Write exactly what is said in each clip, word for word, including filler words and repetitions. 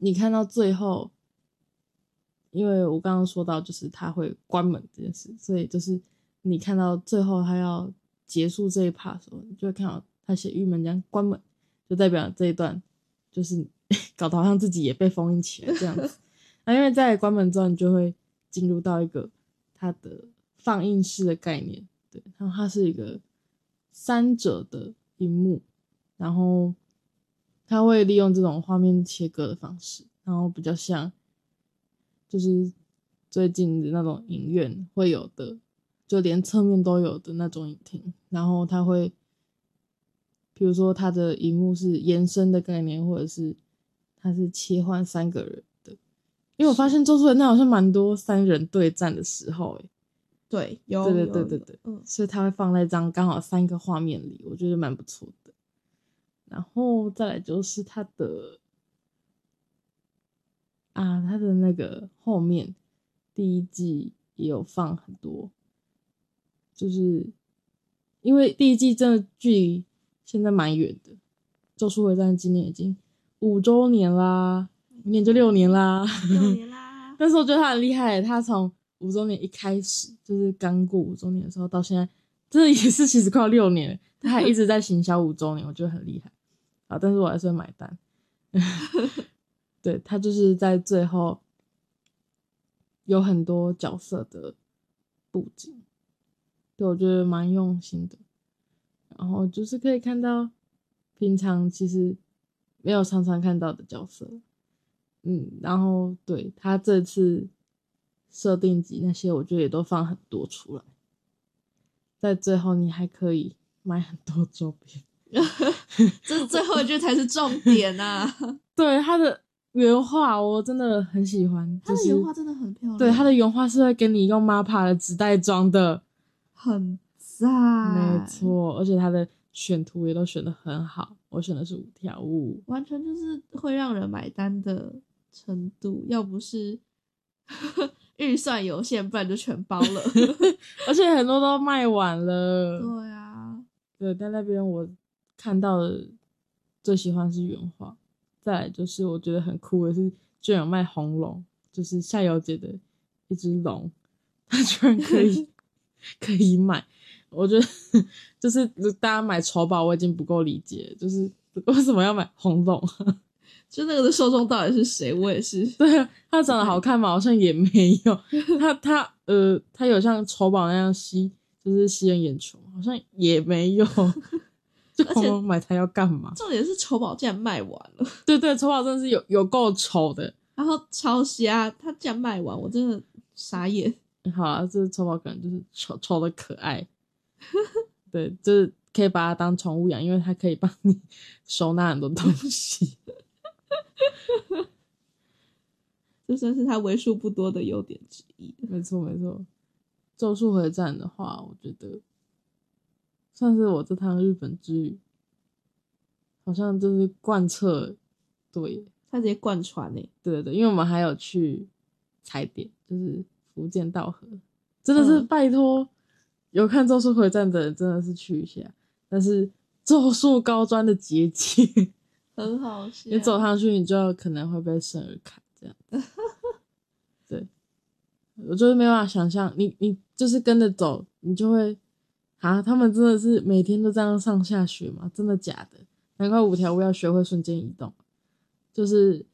你看到最后，因为我刚刚说到就是他会关门这件事，所以就是你看到最后他要结束这一 part 的时候，你就会看到他写玉门江关门，就代表这一段就是搞得好像自己也被封印起来这样子。那因为在关门之后，你就会进入到一个它的放映式的概念，对，然后它是一个三者的荧幕，然后它会利用这种画面切割的方式，然后比较像就是最近的那种影院会有的，就连侧面都有的那种影厅，然后它会比如说它的荧幕是延伸的概念，或者是它是切换三个人的，因为我发现咒术回战好像蛮多三人对战的时候诶， 对，有对对对对对， 嗯， 所以它会放在这样刚好三个画面里，我觉得蛮不错的。然后再来就是它的啊，它的那个后面第一季也有放很多，就是因为第一季真的距离现在蛮远的，咒术回战今年已经五周年啦，明年就六年啦， 六年啦。 但是我觉得他很厉害，他从五周年一开始，就是刚过五周年的时候到现在，真的也是其实快要六年了，他还一直在行销五周年，我觉得很厉害。好，但是我还是会买单。对，他就是在最后有很多角色的布景，对，我觉得蛮用心的。然后就是可以看到平常其实没有常常看到的角色，嗯，然后对他这次设定集那些，我觉得也都放很多出来，在最后你还可以买很多周边。 这最后一句才是重点啊！ 对，他的原画我真的很喜欢， 他就是的原画真的很漂亮， 对，他的原画是会给你用 MAPPA 的纸袋装的， 很赞， 没错，而且他的选图也都选得很好，我选的是五条悟， 完全就是会让人买单的程度，要不是预算有限，不然就全包了。 而且很多都卖完了。 对啊， 对，在那边我看到的最喜欢是原画，再来就是我觉得很酷的是，居然有卖红龙，就是夏油姐的一只龙，它居然可以可以买。我觉得就是大家买丑宝我已经不够理解，就是为什么要买红龙？ 就那个的受众到底是谁？我也是。 对啊，它长得好看吗？好像也没有。它它呃，它有像丑宝那样吸，就是吸人眼球，好像也没有。就红龙买它要干嘛？ 重点是丑宝竟然卖完了。 对对，丑宝真的是有有够丑的。 然后超瞎，它竟然卖完，我真的傻眼。 好啊，这丑宝可能就是丑丑的可爱。对，就是可以把它当宠物养，因为它可以帮你收纳很多东西。 这算是他为数不多的优点之一。 没错没错，咒术回战的话，我觉得算是我这趟日本之旅，好像就是贯彻，对， 他直接贯穿诶。 对对对，因为我们还有去踩点，就是福建道河，真的是拜托、嗯、有看咒术回战的人真的是去一下，但是咒术高专的捷径很好笑， 你走上去你就可能会被生而砍这样对，我就是没办法想象，你你就是跟着走，你就会啊，他们真的是每天都这样上下学吗？真的假的？难怪五条悟要学会瞬间移动，就是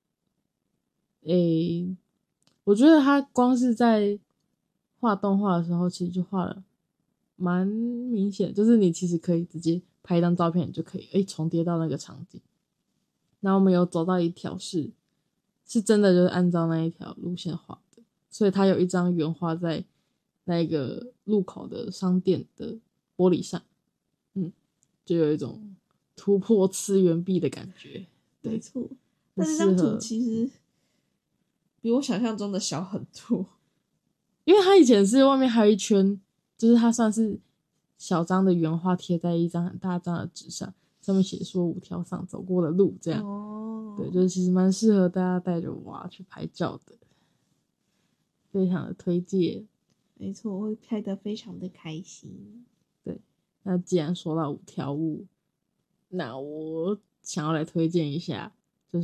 诶，我觉得他光是在画动画的时候，其实就画了蛮明显，就是你其实可以直接拍一张照片，你就可以诶重叠到那个场景。然后我们有走到一条是是真的就是按照那一条路线画的，所以它有一张原画在那个路口的商店的玻璃上，嗯，就有一种突破次元壁的感觉。 没错，但是这张图其实比我想象中的小很多， 因为它以前是外面还有一圈，就是它算是小张的原画贴在一张很大张的纸上，上面写说五条上走过的路这样。 哦， 对，就是其实蛮适合大家带着娃去拍照的，非常的推荐。 没错，会拍得非常的开心。 对，那既然说到五条悟，那我想要来推荐一下